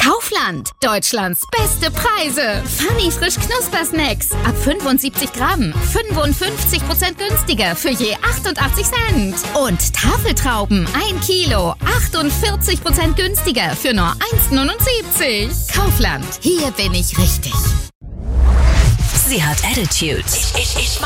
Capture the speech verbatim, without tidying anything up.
Kaufland. Deutschlands beste Preise. Funny frisch Knuspersnacks. Ab fünfundsiebzig Gramm. fünfundfünfzig Prozent günstiger für je achtundachtzig Cent. Und Tafeltrauben. ein Kilo. achtundvierzig Prozent günstiger für nur eins neunundsiebzig. Kaufland. Hier bin ich richtig. Sie hat Attitude. Ich, ich, ich